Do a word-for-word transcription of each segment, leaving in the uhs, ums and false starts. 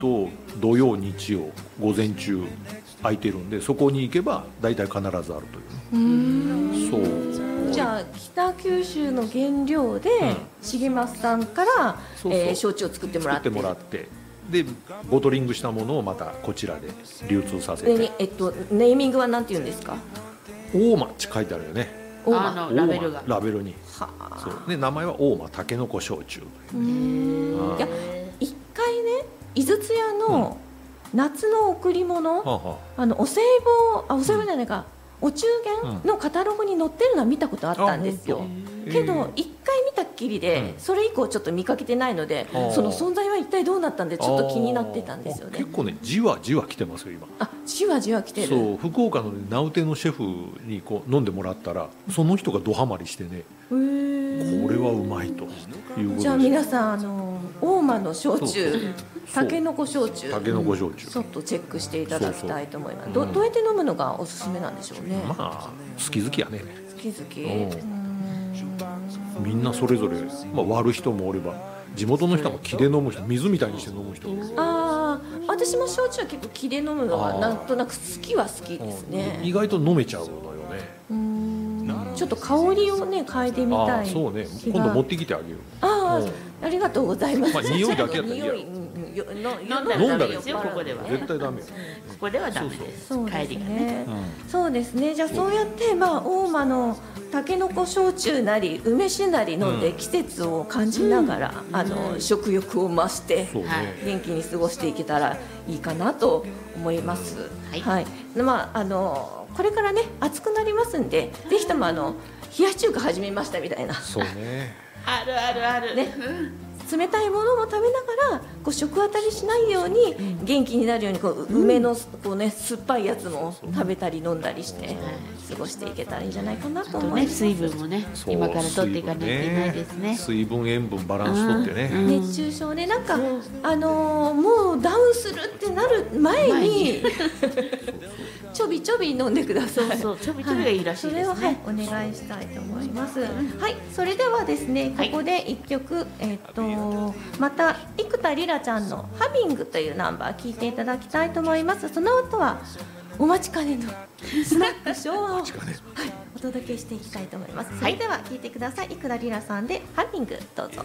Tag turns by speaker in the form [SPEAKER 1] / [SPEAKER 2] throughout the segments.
[SPEAKER 1] と土曜日曜午前中空いてるんで、そこに行けば大体必ずあるというね。
[SPEAKER 2] うーん
[SPEAKER 1] そう
[SPEAKER 2] じゃあ北九州の原料で、うん、重松さんからそうそう、えー、焼酎を作ってもらって
[SPEAKER 1] 作ってもらってでボトリングしたものをまたこちらで流通させて、
[SPEAKER 2] えっと、ネーミングは何て言うんですか？
[SPEAKER 1] 大間って書いてあるよね。
[SPEAKER 2] 大
[SPEAKER 3] 間のラベルが
[SPEAKER 1] ラベルにそうで名前は大間たけのこ焼酎。
[SPEAKER 2] うーんいや一回ね井筒屋の夏の贈り物、うん、あのお歳暮あお歳暮じゃないか、うん、お中元のカタログに載ってるのは見たことあったんですよ、うん、けど一回見たっきりで、うん、それ以降ちょっと見かけてないので、うん、その存在は一体どうなったんでちょっと気になってたんですよね。
[SPEAKER 1] 結構ねじわじわ来てますよ今。
[SPEAKER 2] あじわじわ来てる。
[SPEAKER 1] そう福岡の名うてのシェフにこう飲んでもらったらその人がドハマりしてね、これはうまいということで。
[SPEAKER 2] じゃあ皆さんあの大間の焼酎たけのこ焼酎
[SPEAKER 1] たけのこ焼酎、
[SPEAKER 2] ちょっとチェックしていただきたいと思います。 ど, どうやって飲むのがおすすめなんでしょうね。
[SPEAKER 1] まあ好き好きやね。
[SPEAKER 2] 好き好き、
[SPEAKER 1] みんなそれぞれ、まあ、割る人もおれば地元の人も木で飲む人、水みたいにして飲む人も。
[SPEAKER 2] ああ私も焼酎は結構木で飲むのはなんとなく好きは好きですね。
[SPEAKER 1] 意外と飲めちゃうのよね。
[SPEAKER 2] うーんちょっと香りをね変えてみたい。
[SPEAKER 1] そうね今度持ってきてあげる。
[SPEAKER 2] ああありがとうございます。
[SPEAKER 1] まあ匂いだけやったらいいやろ。
[SPEAKER 3] 飲んだらですよここでは
[SPEAKER 1] 絶対ダメよ。
[SPEAKER 3] ここではダメです。
[SPEAKER 2] そうです
[SPEAKER 3] 帰りが
[SPEAKER 2] ね。そうですね。じゃあそうやってまあ大間のたけのこ焼酎なり梅酒なり飲んで季節を感じながら、うん、あの食欲を増して、ね、元気に過ごしていけたらいいかなと思います。はい。はい、まああのこれからね暑くなりますんで、ぜひともあの冷やし中華始めましたみたいな。
[SPEAKER 1] そうね。
[SPEAKER 3] あるあるある。
[SPEAKER 2] ね。冷たいものも食べながらこう食当たりしないように元気になるようにこう梅のこう、ね、酸っぱいやつも食べたり飲んだりして過ごしていけたらいいんじゃないかなと思います。
[SPEAKER 3] ね、水分もね今から取っていかないといけないですね。
[SPEAKER 1] 水分塩分バランスとってね、
[SPEAKER 2] うん、熱中症ねなんか、あのー、もうダウンするってなる前にちょびちょび飲んでください。
[SPEAKER 3] そうそうちょびちょびがいいらしいですね。
[SPEAKER 2] はい、それを、はい、お願いしたいと思います、うん、はいそれではですねここでいっきょく、えー、っとまた生田リラちゃんのハミングというナンバー聴いていただきたいと思います。その後はお待ちかねのスナック昭和を、はい、お届けしていきたいと思います。それでは聴いてください。生田リラさんでハミングどうぞ。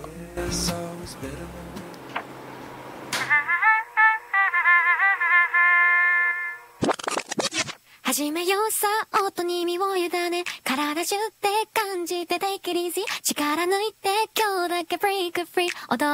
[SPEAKER 4] 始めようさ音に身を委ね体中で感じて Take it easy 力抜いて今日だけ break free 踊